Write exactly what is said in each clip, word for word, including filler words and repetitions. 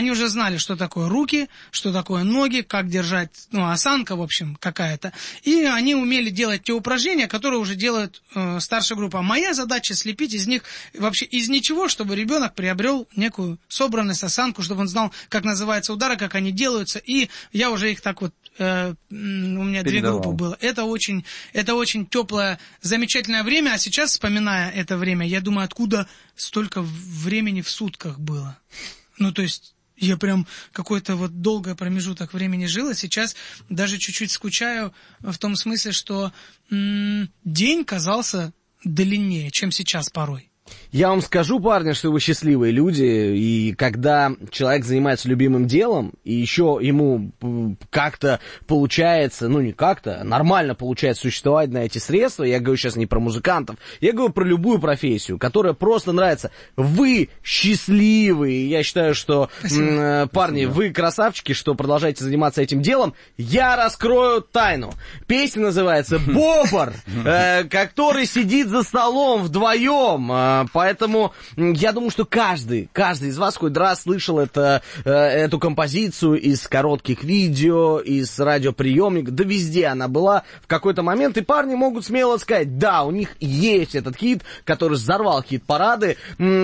они уже знали, что такое руки, что такое ноги, как держать, ну, осанка, в общем, какая-то. И они умели делать те упражнения, которые уже делают э, старшая группа. А моя задача слепить из них вообще из ничего, чтобы ребенок приобрел некую собранность, осанку, чтобы он знал, как называются удары, как они делаются. И я уже их так вот, э, у меня Передавал. две группы было. Это очень, это очень теплое, замечательное время. А сейчас, вспоминая это время, я думаю, откуда столько времени в сутках было. Ну, то есть... Я прям какой-то вот долгий промежуток времени жил, и сейчас даже чуть-чуть скучаю в том смысле, что м- день казался длиннее, чем сейчас порой. Я вам скажу, парни, что вы счастливые люди, и когда человек занимается любимым делом, и еще ему как-то получается, ну не как-то, нормально получается существовать на эти средства, я говорю сейчас не про музыкантов, я говорю про любую профессию, которая просто нравится. Вы счастливые, я считаю, что, м- парни, Спасибо. Вы красавчики, что продолжаете заниматься этим делом. Я раскрою тайну. Песня называется «Бобр», который сидит за столом вдвоем. Поэтому я думаю, что каждый, каждый из вас хоть раз слышал это, эту композицию из коротких видео, из радиоприемника, да везде она была в какой-то момент, и парни могут смело сказать, да, у них есть этот хит, который взорвал хит-парады.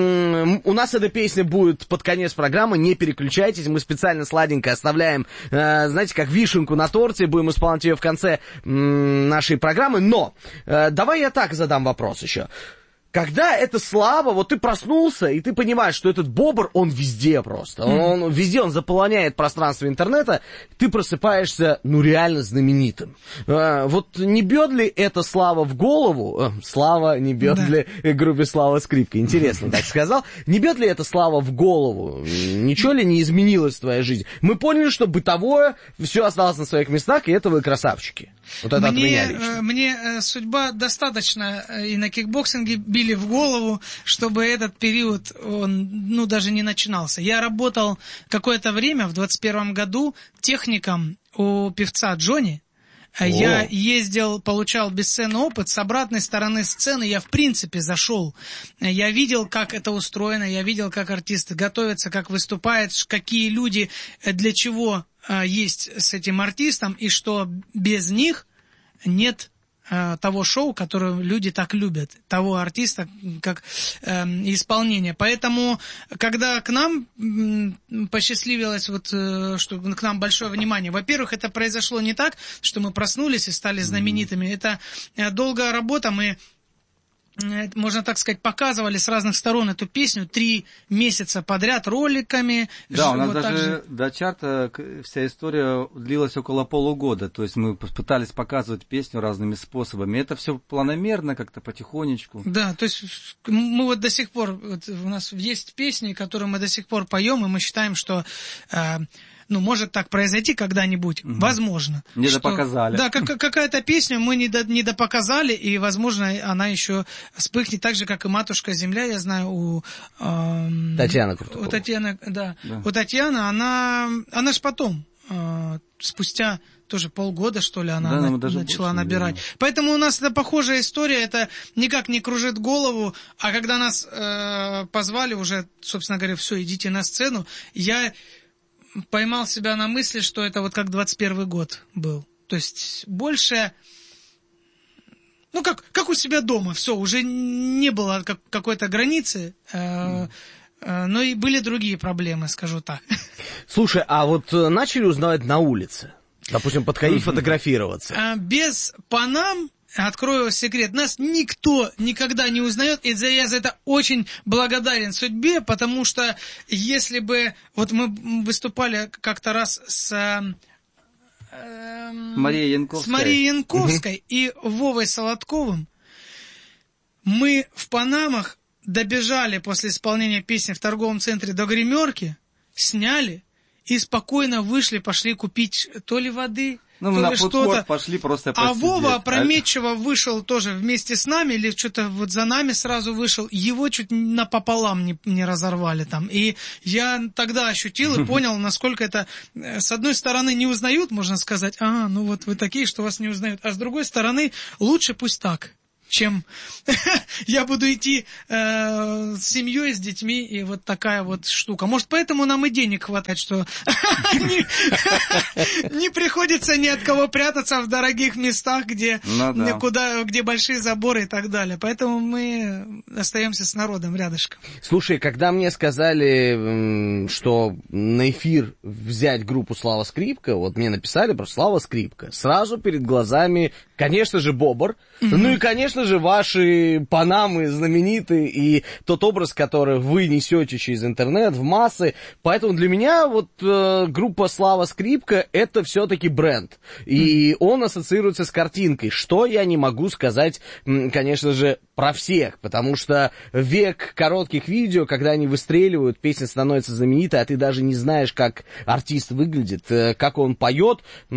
У нас эта песня будет под конец программы, не переключайтесь, мы специально сладенько оставляем, знаете, как вишенку на торте, будем исполнять ее в конце нашей программы, но давай я так задам вопрос еще. Когда эта слава, вот ты проснулся, и ты понимаешь, что этот бобр, он везде просто. Он, он везде, он заполоняет пространство интернета, ты просыпаешься, ну, реально знаменитым. А, вот не бьет ли эта слава в голову? А, слава не бьет да. ли группе Слава Скрипка? Интересно, так сказал. Не бьет ли эта слава в голову? Ничего ли не изменилось в твоей жизни? Мы поняли, что бытовое, все осталось на своих местах, и это вы красавчики. Вот это мне, от меня лично. Мне судьба достаточно и на кикбоксинге били в голову, чтобы этот период, он, ну, даже не начинался. Я работал какое-то время, в двадцать первом году, техником у певца Джонни. О. Я ездил, получал бесценный опыт. С обратной стороны сцены я, в принципе, зашел. Я видел, как это устроено, я видел, как артисты готовятся, как выступают, какие люди, для чего есть с этим артистом, и что без них нет э, того шоу, которое люди так любят, того артиста, как э, исполнение. Поэтому, когда к нам э, посчастливилось, вот, э, что к нам большое внимание, во-первых, это произошло не так, что мы проснулись и стали знаменитыми. Mm-hmm. Это э, долгая работа, мы... можно так сказать, показывали с разных сторон эту песню три месяца подряд роликами. Да, у нас вот даже же... до чарта вся история длилась около полугода. То есть мы пытались показывать песню разными способами. Это все планомерно, как-то потихонечку. Да, то есть мы вот до сих пор, вот у нас есть песни, которые мы до сих пор поем, и мы считаем, что... Э, ну, может так произойти когда-нибудь, угу. возможно. Не допоказали. Да, как, какая-то песня мы не, до, не допоказали, и, возможно, она еще вспыхнет так же, как и «Матушка Земля», я знаю, у... Э, Татьяны Крутоповой. У Татьяны, да. да. У Татьяны, она, она ж потом, э, спустя тоже полгода, что ли, она да, на, начала набирать. Да. Поэтому у нас это похожая история, это никак не кружит голову, а когда нас э, позвали уже, собственно говоря, все, идите на сцену, я... поймал себя на мысли, что это вот как двадцать первый год был. То есть больше, ну как, как у себя дома, все, уже не было как, какой-то границы, э, э, но и были другие проблемы, скажу так. Слушай, а вот начали узнавать на улице? Допустим, подходить фотографироваться? Без панам, открою секрет, нас никто никогда не узнает, и я за это очень благодарен судьбе, потому что если бы... Вот мы выступали как-то раз с... Э, Марией Янковской. С Марией Янковской и Вовой Солодковым. Мы в панамах добежали после исполнения песни в торговом центре до гримерки, сняли и спокойно вышли, пошли купить то ли воды... Ну, мы на фудкорт пошли просто посидеть. А Вова опрометчиво вышел тоже вместе с нами, или что-то вот за нами сразу вышел, его чуть напополам не, не разорвали там. И я тогда ощутил и понял, насколько это, с одной стороны, не узнают, можно сказать, а, ну вот вы такие, что вас не узнают, а с другой стороны, лучше пусть так. чем я буду идти э, с семьей, с детьми, и вот такая вот штука. Может, поэтому нам и денег хватает, что не приходится ни от кого прятаться в дорогих местах, где куда, где большие заборы и так далее. Поэтому мы остаемся с народом рядышком. Слушай, когда мне сказали, что на эфир взять группу Слава Скрипка, вот мне написали про Слава Скрипка, сразу перед глазами, конечно же, Бобр, mm-hmm. ну и, конечно же, ваши панамы знаменитые и тот образ, который вы несете через интернет в массы. Поэтому для меня вот э, группа Слава Скрипка — это все-таки бренд. И mm-hmm. он ассоциируется с картинкой, что я не могу сказать, конечно же, про всех, потому что век коротких видео, когда они выстреливают, песня становится знаменитой, а ты даже не знаешь, как артист выглядит, как он поет.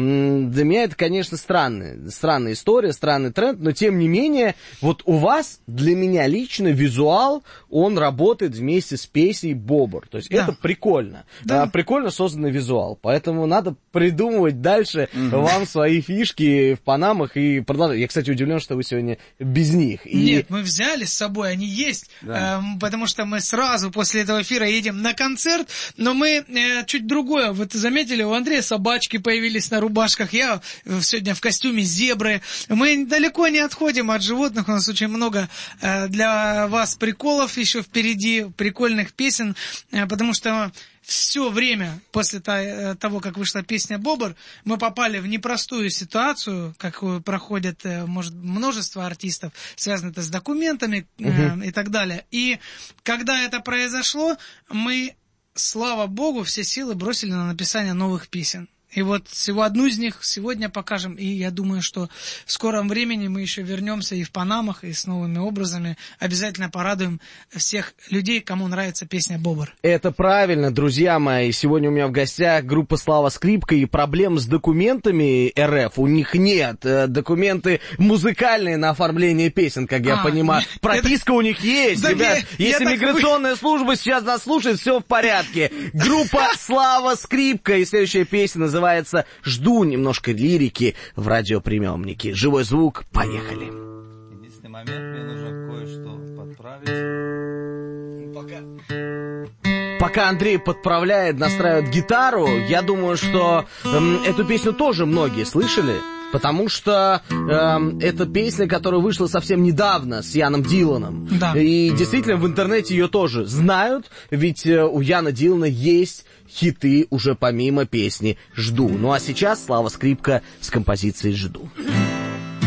Для меня это, конечно, странная, странная история, странный тренд, но тем не менее, вот у вас, для меня лично, визуал, он работает вместе с песней «Бобр». То есть да. это прикольно. Да. Прикольно созданный визуал, поэтому надо придумывать дальше угу. вам свои фишки в панамах и продолжать. Я, кстати, удивлен, что вы сегодня без них. И... Нет, мы взяли с собой, они есть, да. э, потому что мы сразу после этого эфира едем на концерт, но мы э, чуть другое. Вот заметили, у Андрея собачки появились на рубашках, я сегодня в костюме зебры. Мы далеко не отходим от животных, у нас очень много э, для вас приколов еще впереди, прикольных песен, э, потому что все время после того, как вышла песня «Бобр», мы попали в непростую ситуацию, какую проходит, может, множество артистов, связано это с документами uh-huh. э, и так далее. И когда это произошло, мы, слава богу, все силы бросили на написание новых песен. И вот всего одну из них сегодня покажем, и я думаю, что в скором времени мы еще вернемся и в панамах, и с новыми образами. Обязательно порадуем всех людей, кому нравится песня «Бобр». Это правильно, друзья мои. Сегодня у меня в гостях группа Слава Скрипка, и проблем с документами эр эф у них нет. Документы музыкальные на оформление песен, как я а, понимаю. Нет, Прописка это... у них есть, да ребят. Я, если я миграционная так... служба сейчас нас слушает, все в порядке. Группа Слава Скрипка, и следующая песня называется Называется «Жду», немножко лирики в радиоприемнике. Живой звук, поехали. Единственный момент, мне нужно кое-что подправить. Пока... Пока Андрей подправляет, настраивает гитару, я думаю, что эм, эту песню тоже многие слышали. Потому что э, это песня, которая вышла совсем недавно с Яном Диланом. Да. И действительно в интернете ее тоже знают, ведь э, у Яна Дилана есть хиты уже помимо песни «Жду». Ну а сейчас Слава Скрипка с композицией «Жду».